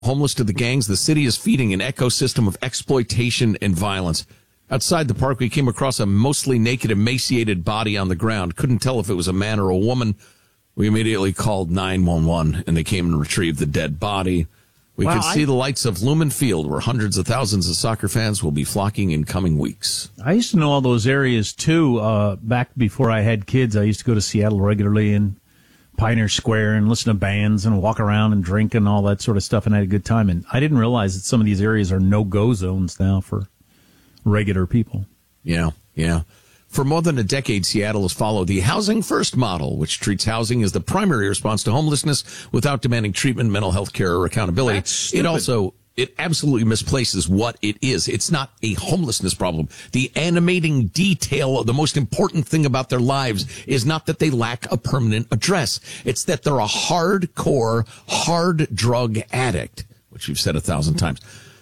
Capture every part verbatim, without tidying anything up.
homeless to the gangs, the city is feeding an ecosystem of exploitation and violence. Outside the park, we came across a mostly naked, emaciated body on the ground. Couldn't tell if it was a man or a woman. We immediately called nine one one, and they came and retrieved the dead body. We wow, could see I, the lights of Lumen Field, where hundreds of thousands of soccer fans will be flocking in coming weeks. I used to know all those areas, too. Uh, back before I had kids, I used to go to Seattle regularly and Pioneer Square and listen to bands and walk around and drink and all that sort of stuff, and I had a good time. And I didn't realize that some of these areas are no-go zones now for regular people. Yeah, yeah. For more than a decade, Seattle has followed the Housing First model, which treats housing as the primary response to homelessness without demanding treatment, mental health care, or accountability. It also, it absolutely misplaces what it is. It's not a homelessness problem. The animating detail, the most important thing about their lives is not that they lack a permanent address. It's that they're a hardcore, hard drug addict, which we've said a thousand times.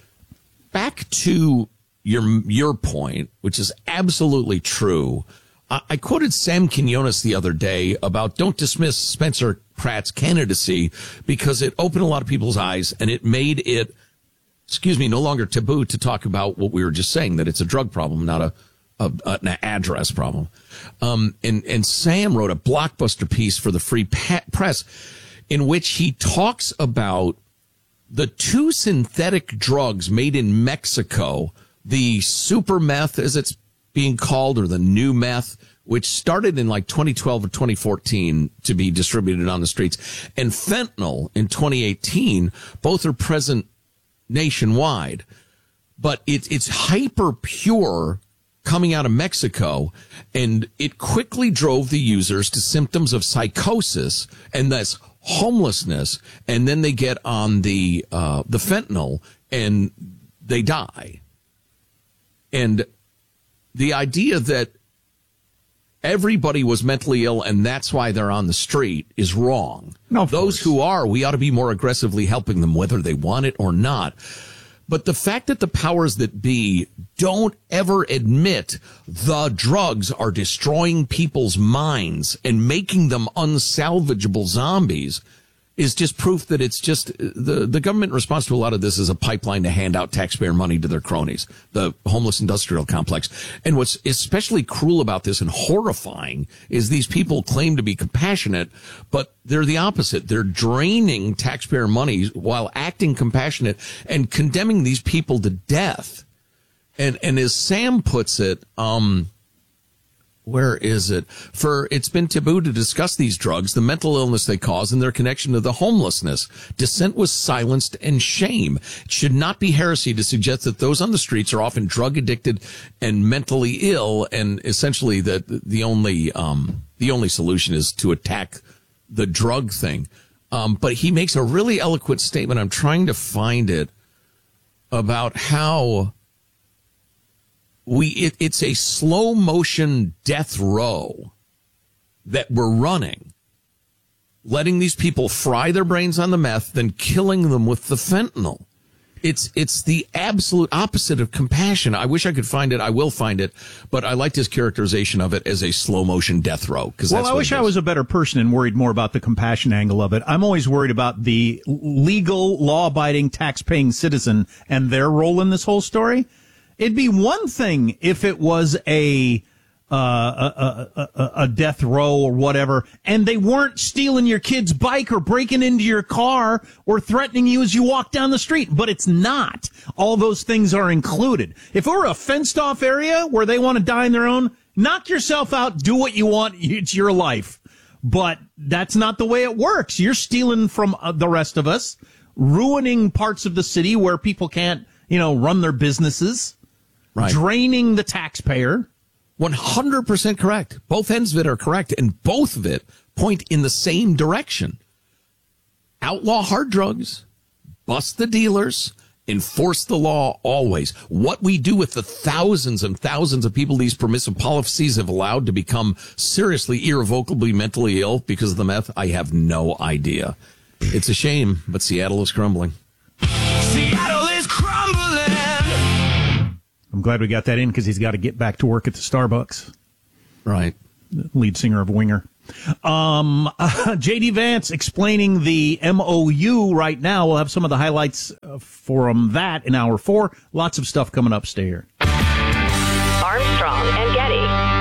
Back to your your point, which is absolutely true. I, I quoted Sam Quinones the other day about don't dismiss Spencer Pratt's candidacy because it opened a lot of people's eyes and it made it, excuse me, no longer taboo to talk about what we were just saying, that it's a drug problem, not a, a an address problem. Um, and, and Sam wrote a blockbuster piece for the Free Press in which he talks about the two synthetic drugs made in Mexico, the super meth, as it's being called, or the new meth, which started in like twenty twelve or twenty fourteen to be distributed on the streets, and fentanyl in twenty eighteen, both are present nationwide. But it, it's hyper pure coming out of Mexico, and it quickly drove the users to symptoms of psychosis and thus homelessness, and then they get on the uh, the fentanyl and they die. And the idea that everybody was mentally ill and that's why they're on the street is wrong. No, those course. who are, we ought to be more aggressively helping them, whether they want it or not. But the fact that the powers that be don't ever admit the drugs are destroying people's minds and making them unsalvageable zombies is just proof that it's just the, the government response to a lot of this is a pipeline to hand out taxpayer money to their cronies, the homeless industrial complex. And what's especially cruel about this and horrifying is these people claim to be compassionate, but they're the opposite. They're draining taxpayer money while acting compassionate and condemning these people to death. And, and as Sam puts it, um, where is it? For it's been taboo to discuss these drugs, the mental illness they cause, and their connection to the homelessness. Dissent was silenced and shame. It should not be heresy to suggest that those on the streets are often drug addicted and mentally ill, and essentially that the only um, the only solution is to attack the drug thing. Um, but he makes a really eloquent statement. I'm trying to find it about how. We it, it's a slow motion death row that we're running, letting these people fry their brains on the meth, then killing them with the fentanyl. It's it's the absolute opposite of compassion. I wish I could find it. I will find it, but I liked his characterization of it as a slow motion death row. Because well, I wish I was a better person and worried more about the compassion angle of it. I'm always worried about the legal, law-abiding, tax-paying citizen and their role in this whole story. It'd be one thing if it was a, uh, a, a, a, a death row or whatever, and they weren't stealing your kid's bike or breaking into your car or threatening you as you walk down the street. But it's not. All those things are included. If it were a fenced-off area where they want to die on their own, knock yourself out, do what you want. It's your life. But that's not the way it works. You're stealing from the rest of us, ruining parts of the city where people can't, you know, run their businesses. Right. Draining the taxpayer. one hundred percent correct. Both ends of it are correct, and both of it point in the same direction. Outlaw hard drugs, bust the dealers, enforce the law always. What we do with the thousands and thousands of people these permissive policies have allowed to become seriously, irrevocably mentally ill because of the meth, I have no idea. It's a shame, but Seattle is crumbling. Seattle is crumbling. I'm glad we got that in because he's got to get back to work at the Starbucks. Right. The lead singer of Winger. Um, uh, J D Vance explaining the M O U right now. We'll have some of the highlights uh, from that in hour four. Lots of stuff coming up. Stay here. Armstrong and Getty.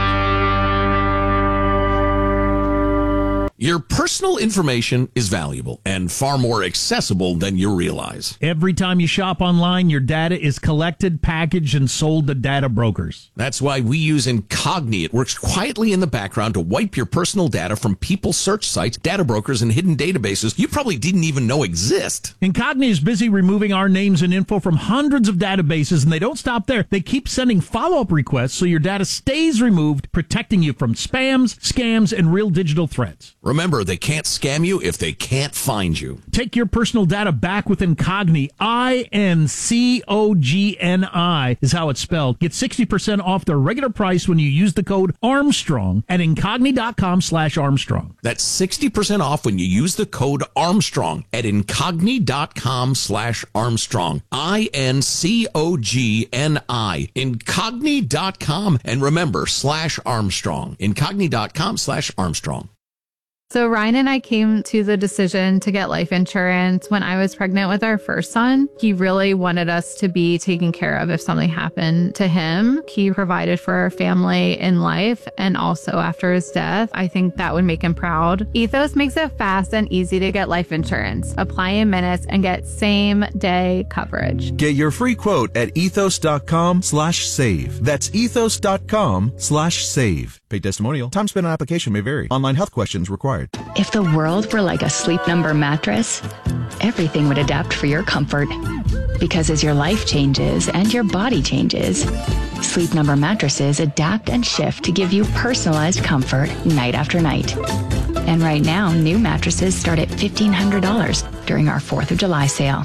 Your personal information is valuable and far more accessible than you realize. Every time you shop online, your data is collected, packaged, and sold to data brokers. That's why we use Incogni. It works quietly in the background to wipe your personal data from people search sites, data brokers, and hidden databases you probably didn't even know exist. Incogni is busy removing our names and info from hundreds of databases, and they don't stop there. They keep sending follow-up requests so your data stays removed, protecting you from spams, scams, and real digital threats. Remember, they can't scam you if they can't find you. Take your personal data back with Incogni. I N C O G N I is how it's spelled. Get sixty percent off their regular price when you use the code Armstrong at Incogni.com slash Armstrong. That's sixty percent off when you use the code Armstrong at Incogni.com slash Armstrong. I N C O G N I. Incogni dot com. And remember, slash Armstrong. Incogni.com slash Armstrong. So Ryan and I came to the decision to get life insurance when I was pregnant with our first son. He really wanted us to be taken care of if something happened to him. He provided for our family in life and also after his death. I think that would make him proud. Ethos makes it fast and easy to get life insurance. Apply in minutes and get same day coverage. Get your free quote at ethos.com slash save. That's ethos.com slash save. Paid testimonial. Time spent on application may vary. Online health questions required. If the world were like a Sleep Number mattress, everything would adapt for your comfort. Because as your life changes and your body changes, Sleep Number mattresses adapt and shift to give you personalized comfort night after night. And right now, new mattresses start at fifteen hundred dollars during our fourth of July sale.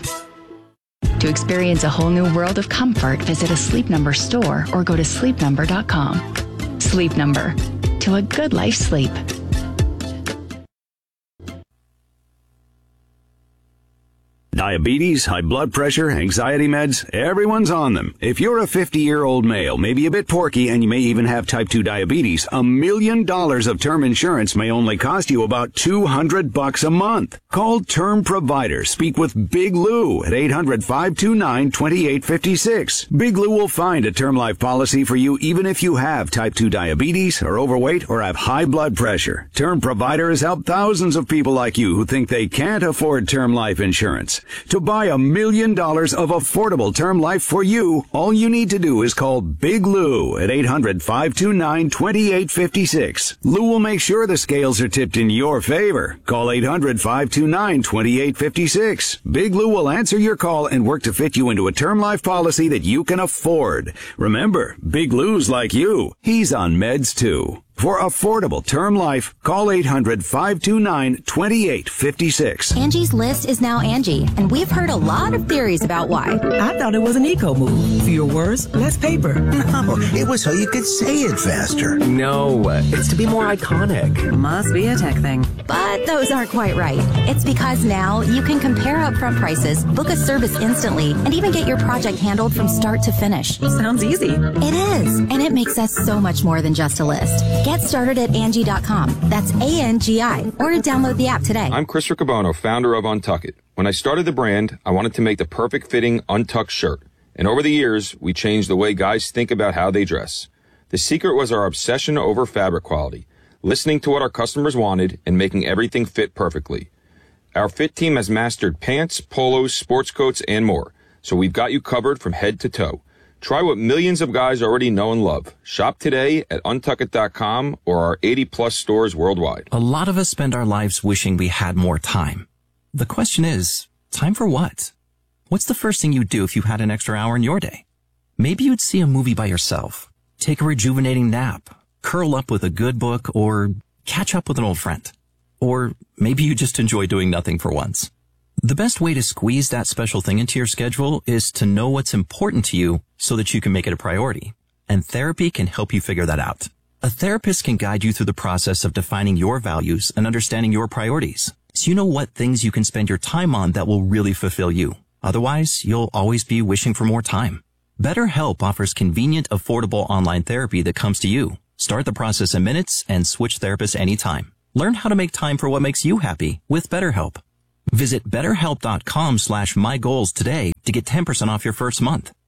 To experience a whole new world of comfort, visit a Sleep Number store or go to sleep number dot com. Sleep Number. To a good life sleep. Diabetes, high blood pressure, anxiety meds, everyone's on them. If you're a fifty-year-old male, maybe a bit porky, and you may even have type two diabetes, a million dollars of term insurance may only cost you about two hundred bucks a month. Call Term Provider. Speak with Big Lou at eight hundred, five two nine, two eight five six. Big Lou will find a term life policy for you even if you have type two diabetes, are overweight, or have high blood pressure. Term Provider has helped thousands of people like you who think they can't afford term life insurance. To buy a million dollars of affordable term life for you, all you need to do is call Big Lou at eight hundred, five two nine, two eight five six. Lou will make sure the scales are tipped in your favor. Call eight hundred, five two nine, two eight five six. Big Lou will answer your call and work to fit you into a term life policy that you can afford. Remember, Big Lou's like you. He's on meds too. For affordable term life, call eight hundred, five two nine, two eight five six. Angie's List is now Angie, and we've heard a lot of theories about why. I thought it was an eco move. Fewer words, less paper. No, it was so you could say it faster. No, it's to be more iconic. Must be a tech thing. But those aren't quite right. It's because now you can compare upfront prices, book a service instantly, and even get your project handled from start to finish. Sounds easy. It is, and it makes us so much more than just a list. Get started at Angie dot com. That's A N G I. Or download the app today. I'm Chris Riccobono, founder of Untuck It. When I started the brand, I wanted to make the perfect fitting untucked shirt. And over the years, we changed the way guys think about how they dress. The secret was our obsession over fabric quality, listening to what our customers wanted and making everything fit perfectly. Our fit team has mastered pants, polos, sports coats, and more. So we've got you covered from head to toe. Try what millions of guys already know and love. Shop today at untuck it dot com or our eighty plus stores worldwide. A lot of us spend our lives wishing we had more time. The question is, time for what? What's the first thing you'd do if you had an extra hour in your day? Maybe you'd see a movie by yourself, take a rejuvenating nap, curl up with a good book, or catch up with an old friend. Or maybe you just enjoy doing nothing for once. The best way to squeeze that special thing into your schedule is to know what's important to you so that you can make it a priority. And therapy can help you figure that out. A therapist can guide you through the process of defining your values and understanding your priorities, so you know what things you can spend your time on that will really fulfill you. Otherwise, you'll always be wishing for more time. BetterHelp offers convenient, affordable online therapy that comes to you. Start the process in minutes and switch therapists anytime. Learn how to make time for what makes you happy with BetterHelp. Visit betterhelp.com slash my goals today to get ten percent off your first month.